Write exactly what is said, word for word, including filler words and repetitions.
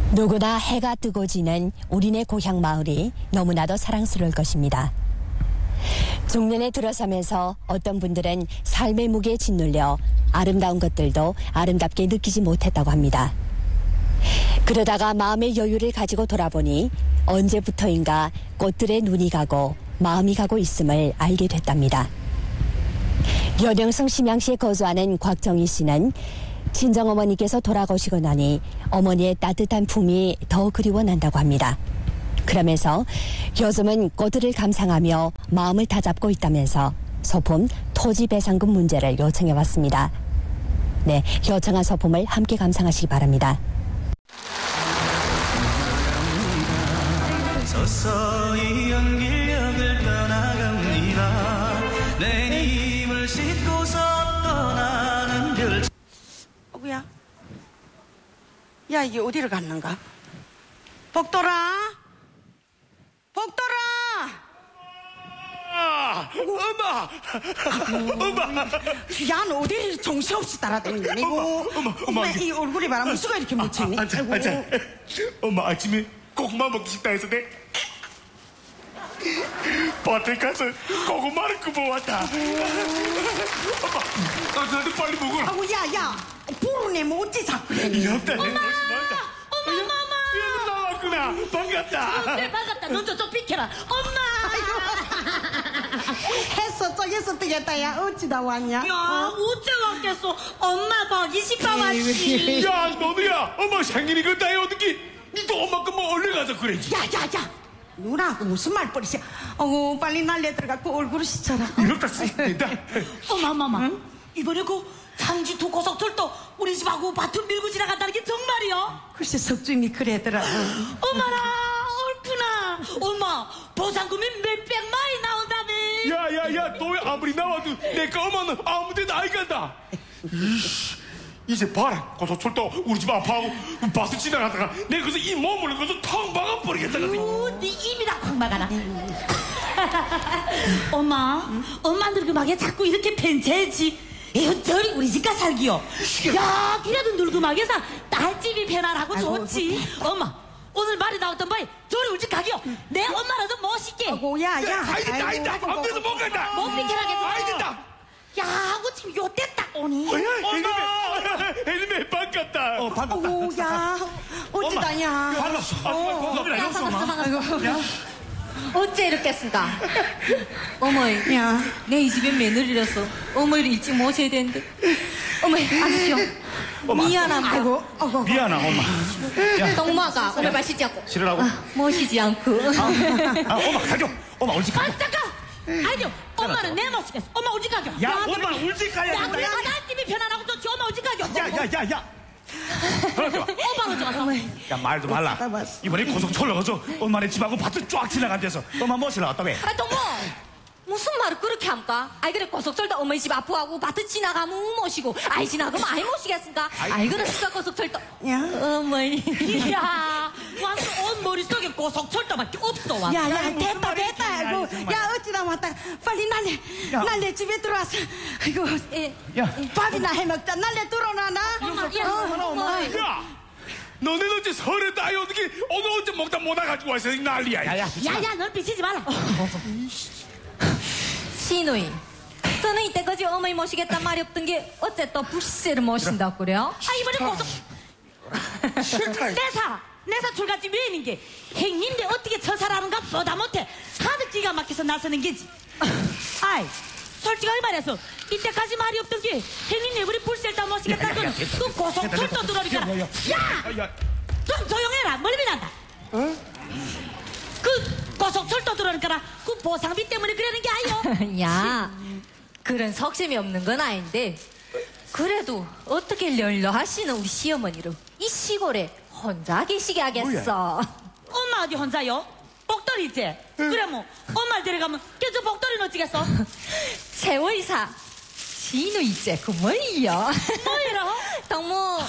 누구나 해가 뜨고 지는 우리네 고향 마을이 너무나도 사랑스러울 것입니다. 중년에 들어서면서 어떤 분들은 삶의 무게에 짓눌려 아름다운 것들도 아름답게 느끼지 못했다고 합니다. 그러다가 마음의 여유를 가지고 돌아보니 언제부터인가 꽃들의 눈이 가고 마음이 가고 있음을 알게 됐답니다. 연영성 심양시에 거주하는 곽정희 씨는 친정어머니께서 돌아가시고 나니 어머니의 따뜻한 품이 더 그리워 난다고 합니다. 그러면서 요즘은 꽃들을 감상하며 마음을 다잡고 있다면서 소품 토지배상금 문제를 요청해 왔습니다. 네, 요청한 소품을 함께 감상하시기 바랍니다. 서서히 연길역을 떠나갑니다. 내 힘을 싣고서 떠나는 별. 어구야, 야 이게 어디를 갔는가? 복돌아, 복돌아. 아, 엄마, 엄마. 야, 너 어디 정신없이 따라다니냐? 이거. 엄마, 엄마, 엄마. 이 얼굴이 봐라, 무수가 이렇게 묻히니? 아, 앉아, 앉아. 엄마 아침에 고구마 먹기 싶다 해서 내 밭에 가서 고구마를 굽어왔다. 엄마, 아, 나도 빨리 먹어라. 아구, 야, 야, 부르네, 뭐 어찌 자꾸 그래? 없다, 내 엄마! 멋이 많다. 엄마, 엄마, 엄마! 얘도 나왔구나. 반갑다. 그래, 반갑다. 넌 저쪽 비켜라. 엄마! 했어, 쪼개서 뜨겠다, 야, 어찌 다 왔냐? 야, 어? 어째 왔겠어? 엄마 보기 싶어 왔지. 야, 너도야. 엄마 생일이거든. 어떻게? 니도 엄마 거뭐 얼른 가서 그래지. 야, 야, 야! 누나하고 무슨 말버릇이야? 어구, 빨리 날려 들어가고 얼굴을 씻어라. 이렇다 쓰인다. 엄마, 엄마, 엄마. 이번에 그 장지토 고속철도 우리 집하고 밭을 밀고 지나간다는 게 정말이요? 글쎄, 석준이 그래더라. 엄마라, 옳구나. 엄마, 보상금이 몇백만이 나온다며. 야야야, 너 왜 아무리 나와도 내가 엄마는 아무 데도 안 간다. 이씨, 이제 봐라. 고속철도 우리 집 앞하고 버스 지나가다가 내가 그래서 이 몸을 그래서 텅 박아버리겠다. 오, 네 입이나 콱 막아라. 엄마, 엄마 늙음하게 자꾸 이렇게 펜체지. 여전히 우리 집가 살기요. 야, 그래도 늙음하게서 딸집이 편안하고 좋지. 엄마, 오늘 말이 나왔던 바에 저리 우리 집 가기요. 내 엄마라도 멋있게. 어구, 야, 야. 아이다 아이다 아이고, 안 돼서 못 간다. 못 비켜라겠어. 아이다. 야, 우리 집 요때 딱 오니. 헬멧 헬멧 반갑다. 어 반갑다. 어구, 야. 어찌다, 야. 반갑소. 어, 반갑다, 반갑다. 아이고, 어째 이렇겠습니까? 어머니, 야. 내 이 집에 며느리라서 어머니를 일찍 모셔야 되는데. 어머니, 앉으시오. 미안합니다. 아이고, 어구. 미안하 엄마. 동무아가 오늘 마시지 않고. 싫으라고? 모시지 않고. 아 엄마 가죠. 엄마 우리 집 아, 가죠. 잠깐. 아니요, 엄마는 내 멋있겠어. 엄마 우리 집 가죠. 야 엄마 우리 집 가야 야, 된다. 그래, 딸집이 편안하고 좋지. 엄마 우리 집 가죠. 야야야야. 엄마 어디 갔어? 야 말도 말라. 이번에 고속철로 가서 엄마네 집하고 밭을 쫙 지나간 데서 엄마 모시러 왔다 왜? 아, 동무! 무슨 말을 그렇게 합니까? 아이, 그래, 고속철도 어머니 집 앞하고 밭을 지나가면 모시고, 아이, 지나가면 아이 모시겠습니까? 아이, 그렇습니까, 고속철도? 야. 어머니. 이야, 완전 온 머릿속에 고속철도밖에 없어. 완전. 야, 야, 무슨 됐다, 말이지? 됐다. 아이고, 아이, 야, 어찌다 왔다. 빨리 날래. 야. 날래 집에 들어와서. 아이고, 예. 야. 밥이나 해 먹자. 날래 들어놔나. 엄마, 야, 어, 어머니. 야! 너네는 어째 설에 따위 어떻게 오늘 어째 먹다 못 와가지고 와서 난리야. 야야. 야야, 넌 비치지 마라. 시누이. 저는 이때까지 어머니 모시겠단 말이 없던 게 어째 또 불세를 모신다고 그래요? 아, 이번에 고속. 내사, 내사 출갓집 외인인 게 행님인데 어떻게 처사라는가 보다 못해. 하도 기가 막혀서 나서는 게지. 아이, 솔직하게 말해서 이때까지 말이 없던 게 행님 내부리 불세를 다 모시겠다는 건 그 고속철도 들어오니까. 야, 야, 야! 야. 좀 조용해라. 멀미 난다. 어? 그 고속철도 들어오니까 그 보상비 때문에 그러는 게 아니요. 야, 그런 석심이 없는 건 아닌데 그래도 어떻게 련러하시는 우리 시어머니를 이 시골에 혼자 계시게 하겠어. 엄마 어디 혼자요? 복돌이 있지? 그래 뭐 엄마를 데려가면 걔저 복돌이는 어찌겠어? 세월이사 시누이제 그 뭐이요? 뭐이라? 동무